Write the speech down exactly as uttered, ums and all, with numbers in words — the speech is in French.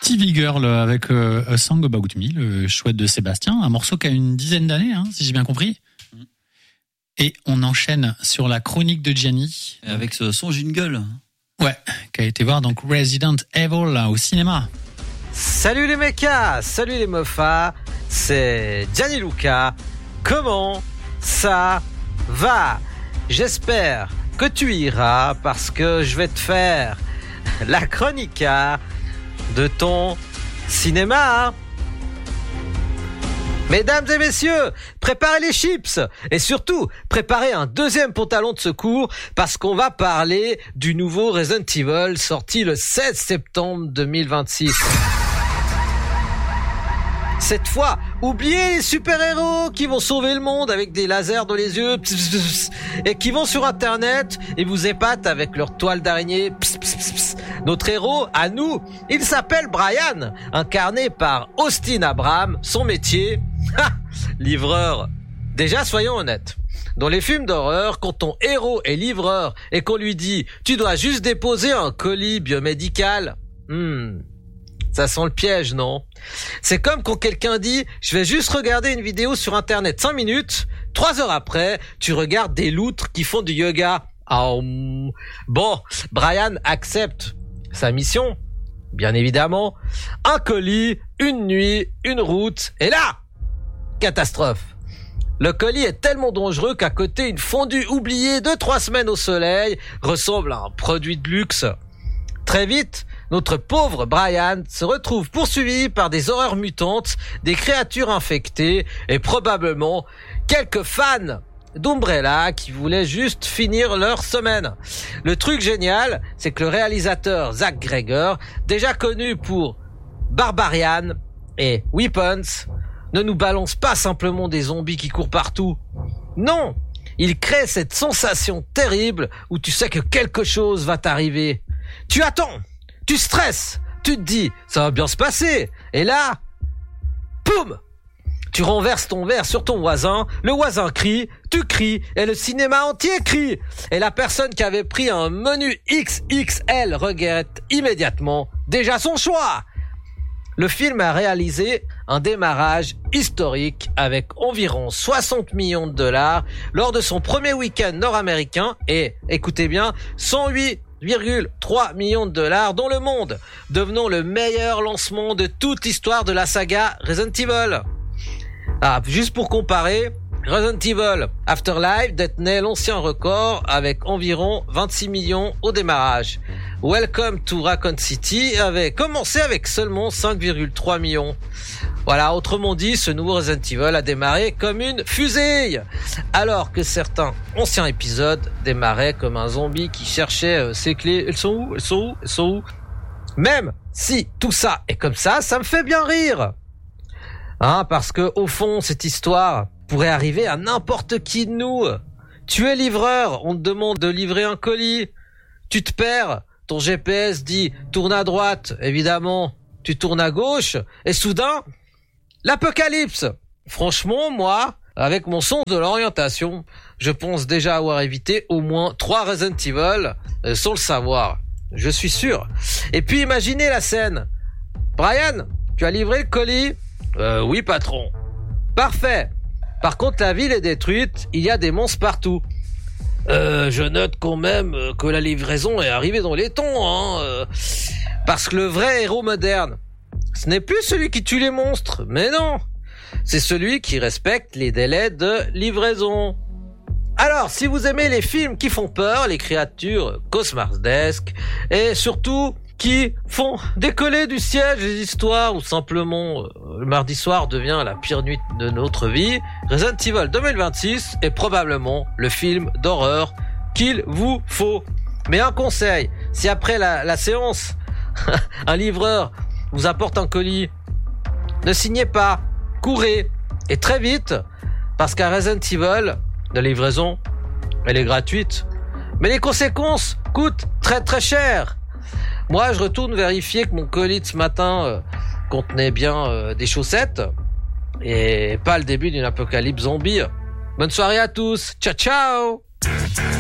Stevie Girl avec euh, A Song About Me, le chouette de Sébastien, un morceau qui a une dizaine d'années, hein, si j'ai bien compris. Et on enchaîne sur la chronique de Gianni. Avec ce, son jingle. Ouais, qui a été voir donc Resident Evil là, au cinéma. Salut les mechas, salut les mofas, c'est Gianni Luca. Comment ça va? J'espère que tu iras parce que je vais te faire la chronica de ton cinéma. Mesdames et messieurs, préparez les chips et surtout préparez un deuxième pantalon de secours parce qu'on va parler du nouveau Resident Evil sorti le seize septembre deux mille vingt-six. Cette fois, oubliez les super-héros qui vont sauver le monde avec des lasers dans les yeux et qui vont sur Internet et vous épatent avec leur toile d'araignée. Notre héros, à nous, il s'appelle Brian, incarné par Austin Abrams. Son métier, livreur. Déjà, soyons honnêtes. Dans les films d'horreur, quand ton héros est livreur et qu'on lui dit « tu dois juste déposer un colis biomédical hmm, », ça sent le piège, non? C'est comme quand quelqu'un dit « je vais juste regarder une vidéo sur Internet cinq minutes », trois heures après, tu regardes des loutres qui font du yoga. Oh, bon, Brian accepte sa mission, bien évidemment. Un colis, une nuit, une route, et là, catastrophe. Le colis est tellement dangereux qu'à côté, une fondue oubliée de trois semaines au soleil ressemble à un produit de luxe. Très vite, notre pauvre Brian se retrouve poursuivi par des horreurs mutantes, des créatures infectées et probablement quelques fans d'Umbrella qui voulaient juste finir leur semaine. Le truc génial, c'est que le réalisateur Zach Gregor, déjà connu pour Barbarian et Weapons, ne nous balance pas simplement des zombies qui courent partout. Non, il crée cette sensation terrible où tu sais que quelque chose va t'arriver. Tu attends, tu stresses, tu te dis, ça va bien se passer. Et là, poum! Tu renverses ton verre sur ton voisin, le voisin crie, tu cries, et le cinéma entier crie. Et la personne qui avait pris un menu X X L regrette immédiatement déjà son choix. Le film a réalisé un démarrage historique avec environ soixante millions de dollars lors de son premier week-end nord-américain et, écoutez bien, cent huit virgule trois millions de dollars dans le monde, devenant le meilleur lancement de toute l'histoire de la saga Resident Evil. Ah, juste pour comparer, Resident Evil Afterlife détenait l'ancien record avec environ vingt-six millions au démarrage. Welcome to Raccoon City avait commencé avec seulement cinq virgule trois millions. Voilà, autrement dit, ce nouveau Resident Evil a démarré comme une fusée, alors que certains anciens épisodes démarraient comme un zombie qui cherchait euh, ses clés. Elles sont où? Elles sont où? Elles sont où? Même si tout ça est comme ça, ça me fait bien rire. Hein, parce que au fond, cette histoire pourrait arriver à n'importe qui de nous. Tu es livreur, on te demande de livrer un colis. Tu te perds, ton G P S dit tourne à droite, évidemment. Tu tournes à gauche, et soudain, l'apocalypse. Franchement, moi, avec mon sens de l'orientation, je pense déjà avoir évité au moins trois Resident Evil euh, sans le savoir. Je suis sûr. Et puis imaginez la scène. Brian, tu as livré le colis? Euh, oui, patron. Parfait. Par contre, la ville est détruite, il y a des monstres partout. Euh, je note quand même que la livraison est arrivée dans les temps, hein, euh, parce que le vrai héros moderne, ce n'est plus celui qui tue les monstres, mais non, c'est celui qui respecte les délais de livraison. Alors, si vous aimez les films qui font peur, les créatures cauchemardesques, et surtout qui font décoller du siège les histoires ou simplement euh, le mardi soir devient la pire nuit de notre vie, Resident Evil deux mille vingt-six est probablement le film d'horreur qu'il vous faut. Mais un conseil, si après la, la séance, un livreur vous apporte un colis, ne signez pas, courez, et très vite, parce qu'à Resident Evil, la livraison, elle est gratuite, mais les conséquences coûtent très très cher. Moi, je retourne vérifier que mon colis de ce matin euh, contenait bien euh, des chaussettes et pas le début d'une apocalypse zombie. Bonne soirée à tous. Ciao, ciao!